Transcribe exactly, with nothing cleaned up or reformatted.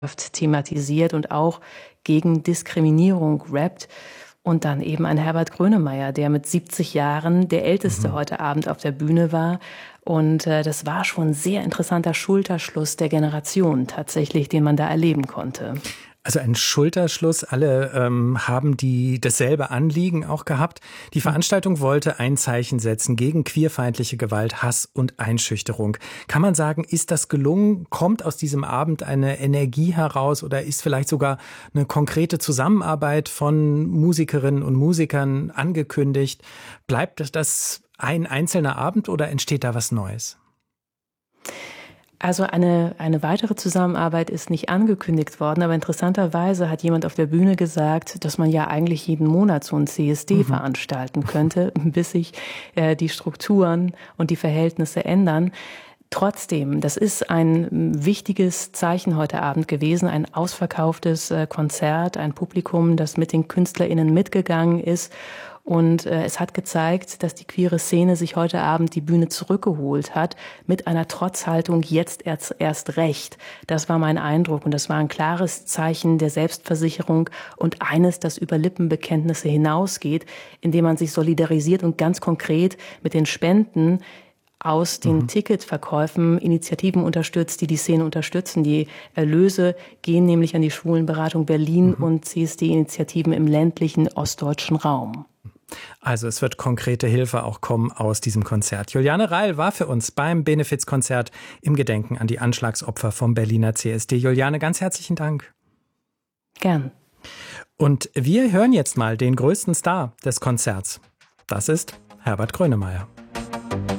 thematisiert und auch gegen Diskriminierung rappt. Und dann eben ein Herbert Grönemeyer, der mit siebzig Jahren der Älteste Mhm. heute Abend auf der Bühne war. Und äh, das war schon ein sehr interessanter Schulterschluss der Generation tatsächlich, den man da erleben konnte. Also ein Schulterschluss, alle ähm, haben die dasselbe Anliegen auch gehabt. Die Veranstaltung wollte ein Zeichen setzen gegen queerfeindliche Gewalt, Hass und Einschüchterung. Kann man sagen, ist das gelungen? Kommt aus diesem Abend eine Energie heraus oder ist vielleicht sogar eine konkrete Zusammenarbeit von Musikerinnen und Musikern angekündigt? Bleibt das ein einzelner Abend oder entsteht da was Neues? Also eine, eine weitere Zusammenarbeit ist nicht angekündigt worden, aber interessanterweise hat jemand auf der Bühne gesagt, dass man ja eigentlich jeden Monat so ein C S D mhm. veranstalten könnte, bis sich äh, die Strukturen und die Verhältnisse ändern. Trotzdem, das ist ein wichtiges Zeichen heute Abend gewesen, ein ausverkauftes äh, Konzert, ein Publikum, das mit den KünstlerInnen mitgegangen ist. Und äh, es hat gezeigt, dass die queere Szene sich heute Abend die Bühne zurückgeholt hat, mit einer Trotzhaltung jetzt erst, erst recht. Das war mein Eindruck und das war ein klares Zeichen der Selbstversicherung und eines, das über Lippenbekenntnisse hinausgeht, indem man sich solidarisiert und ganz konkret mit den Spenden aus den mhm. Ticketverkäufen Initiativen unterstützt, die die Szene unterstützen. Die Erlöse gehen nämlich an die Schwulenberatung Berlin mhm. und C S D-Initiativen im ländlichen ostdeutschen Raum. Also es wird konkrete Hilfe auch kommen aus diesem Konzert. Juliane Reil war für uns beim Benefizkonzert im Gedenken an die Anschlagsopfer vom Berliner C S D. Juliane, ganz herzlichen Dank. Gern. Und wir hören jetzt mal den größten Star des Konzerts. Das ist Herbert Grönemeyer.